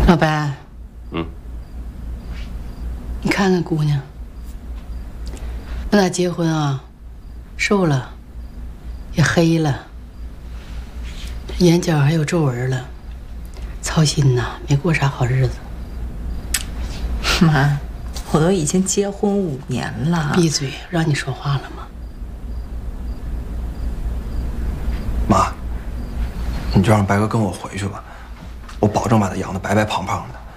老白，你看看姑娘，那咋结婚啊，瘦了，也黑了，眼角还有皱纹了，操心呐，没过啥好日子。 妈，我都已经结婚5年了。 闭嘴，让你说话了吗？ 妈，你就让白哥跟我回去吧，我保证把他养得白白胖胖的。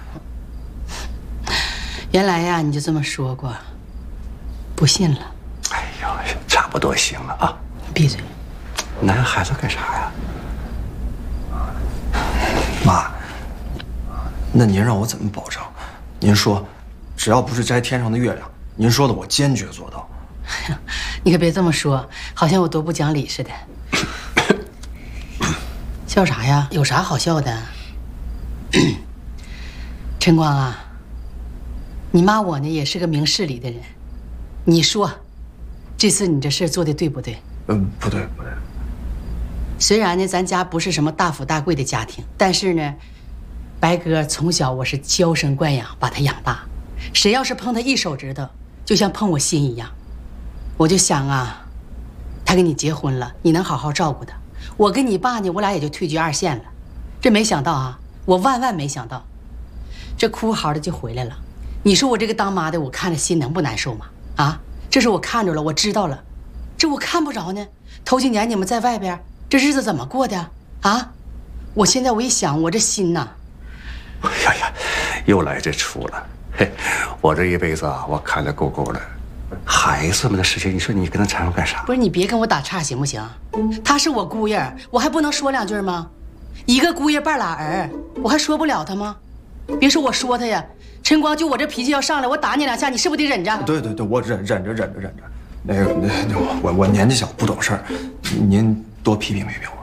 原来呀，你就这么说过，不信了。 哎呦，差不多行了啊！ 闭嘴！ 男孩子干啥呀？ 妈，那您让我怎么保证？您说，只要不是摘天上的月亮，您说的我坚决做到。 你可别这么说，好像我多不讲理似的。笑啥呀？有啥好笑的？晨光啊，你妈我呢也是个明事理的人，你说，这次你这事做的对不对？ 不对不对。 虽然呢，咱家不是什么大富大贵的家庭，但是呢，白哥从小我是娇生惯养，把他养大。谁要是碰他一手指头，就像碰我心一样。我就想啊，他跟你结婚了，你能好好照顾他。我跟你爸呢，我俩也就退居2线了。这没想到啊，我万万没想到，这哭嚎的就回来了。你说我这个当妈的，我看着心能不难受吗？啊，这是我看着了，我知道了。这我看不着呢。头几年你们在外边，这日子怎么过的啊？我现在我一想，我这心呐， 哎呀，又来这出了。嘿，我这一辈子啊，我看得够够的。孩子们的事情，你说你跟他掺和干啥？ 不是你别跟我打岔行不行？他是我姑爷，我还不能说2句吗？一个姑爷半拉儿，我还说不了他吗？别说我说他呀，晨光就我这脾气要上来，我打你2下，你是不是得忍着？ 对，我忍着。那个我年纪小不懂事儿，您多批评批评我。